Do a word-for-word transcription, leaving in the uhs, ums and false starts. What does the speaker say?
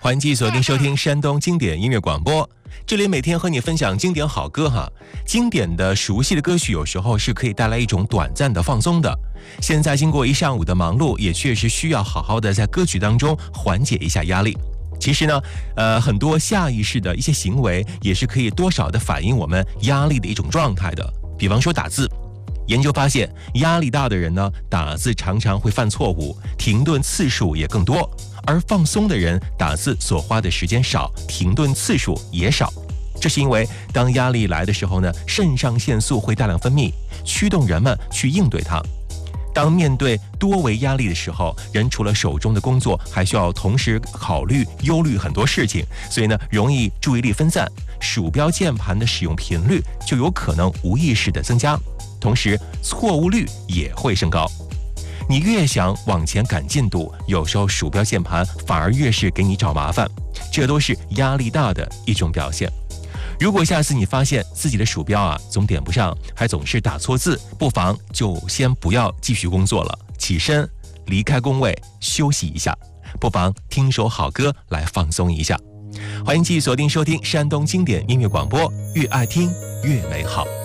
欢迎继续锁定收听山东经典音乐广播，这里每天和你分享经典好歌哈。经典的熟悉的歌曲有时候是可以带来一种短暂的放松的。现在经过一上午的忙碌，也确实需要好好的在歌曲当中缓解一下压力。其实呢，呃，很多下意识的一些行为也是可以多少的反映我们压力的一种状态的。比方说打字，研究发现，压力大的人呢，打字常常会犯错误，停顿次数也更多。而放松的人打字所花的时间少，停顿次数也少。这是因为当压力来的时候呢，肾上腺素会大量分泌，驱动人们去应对它。当面对多维压力的时候，人除了手中的工作，还需要同时考虑忧虑很多事情，所以呢，容易注意力分散，鼠标键盘的使用频率就有可能无意识的增加，同时错误率也会升高。你越想往前赶进度，有时候鼠标键盘反而越是给你找麻烦，这都是压力大的一种表现。如果下次你发现自己的鼠标啊总点不上，还总是打错字，不妨就先不要继续工作了，起身离开工位休息一下，不妨听首好歌来放松一下。欢迎继续锁定收听山东经典音乐广播，越爱听越美好。